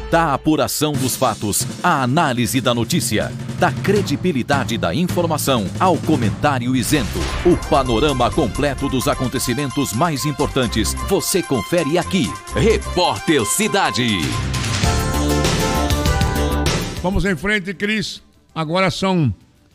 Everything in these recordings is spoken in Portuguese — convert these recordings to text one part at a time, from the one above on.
Da apuração dos fatos, à análise da notícia, da credibilidade da informação ao comentário isento. O panorama completo dos acontecimentos mais importantes você confere aqui. Repórter Cidade. Vamos em frente, Cris. Agora são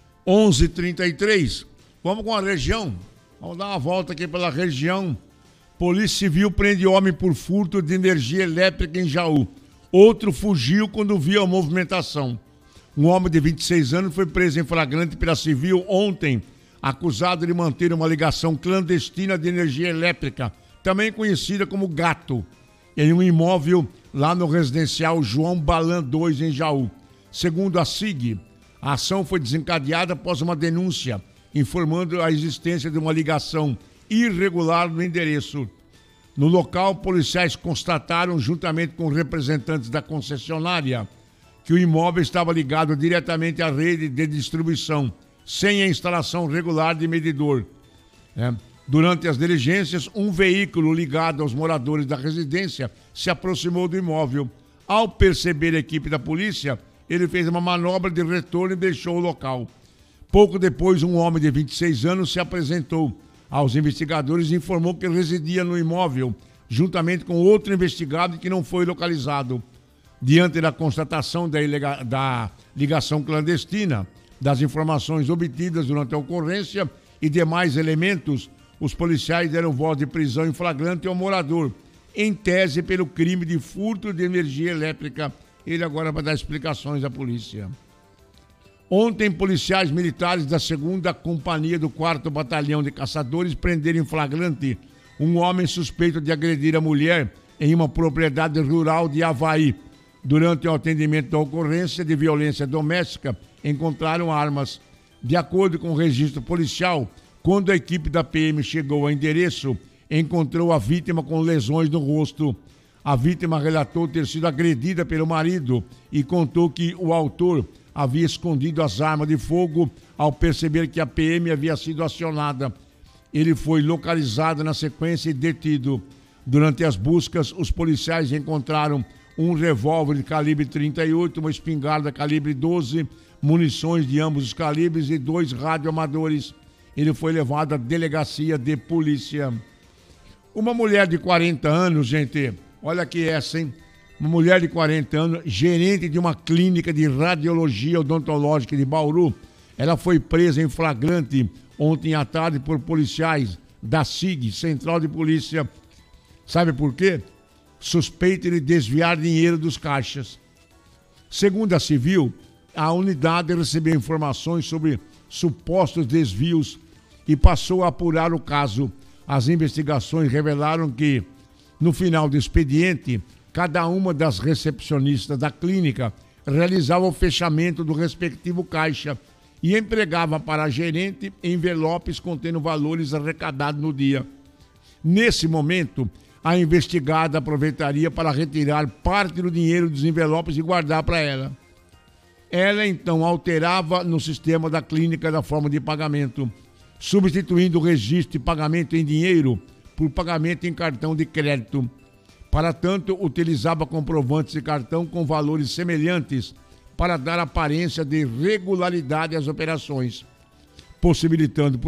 11h33. Vamos com a região. Vamos dar uma volta aqui pela região. Polícia Civil prende homem por furto de energia elétrica em Jaú. Outro fugiu quando viu a movimentação. Um homem de 26 anos foi preso em flagrante pela Civil ontem, acusado de manter uma ligação clandestina de energia elétrica, também conhecida como gato, em um imóvel lá no residencial João Balan 2, em Jaú. Segundo a SIG, a ação foi desencadeada após uma denúncia, informando a existência de uma ligação irregular no endereço. No local, policiais constataram, juntamente com representantes da concessionária, que o imóvel estava ligado diretamente à rede de distribuição, sem a instalação regular de medidor. Durante as diligências, um veículo ligado aos moradores da residência se aproximou do imóvel. Ao perceber a equipe da polícia, ele fez uma manobra de retorno e deixou o local. Pouco depois, um homem de 26 anos se apresentou aos investigadores e informou que residia no imóvel, juntamente com outro investigado que não foi localizado. Diante da constatação da ligação clandestina, das informações obtidas durante a ocorrência e demais elementos, os policiais deram voz de prisão em flagrante ao morador, em tese pelo crime de furto de energia elétrica. Ele agora vai dar explicações à polícia. Ontem, policiais militares da 2ª Companhia do 4º Batalhão de Caçadores prenderam em flagrante um homem suspeito de agredir a mulher em uma propriedade rural de Avaí. Durante o atendimento da ocorrência de violência doméstica, encontraram armas. De acordo com o registro policial, quando a equipe da PM chegou ao endereço, encontrou a vítima com lesões no rosto. A vítima relatou ter sido agredida pelo marido e contou que o autor havia escondido as armas de fogo ao perceber que a PM havia sido acionada. Ele foi localizado na sequência e detido. Durante as buscas, os policiais encontraram um revólver de calibre 38, uma espingarda calibre 12, munições de ambos os calibres e 2 radioamadores. Ele foi levado à delegacia de polícia. Uma mulher de 40 anos, gente, olha aqui essa, hein? Uma mulher de 40 anos, gerente de uma clínica de radiologia odontológica de Bauru, ela foi presa em flagrante ontem à tarde por policiais da SIG, Central de Polícia. Sabe por quê? Suspeita de desviar dinheiro dos caixas. Segundo a Civil, a unidade recebeu informações sobre supostos desvios e passou a apurar o caso. As investigações revelaram que, no final do expediente, cada uma das recepcionistas da clínica realizava o fechamento do respectivo caixa e empregava para a gerente envelopes contendo valores arrecadados no dia. Nesse momento, a investigada aproveitaria para retirar parte do dinheiro dos envelopes e guardar para ela. Ela, então, alterava no sistema da clínica da forma de pagamento, substituindo o registro de pagamento em dinheiro por pagamento em cartão de crédito. Para tanto, utilizava comprovantes de cartão com valores semelhantes para dar aparência de regularidade às operações, possibilitando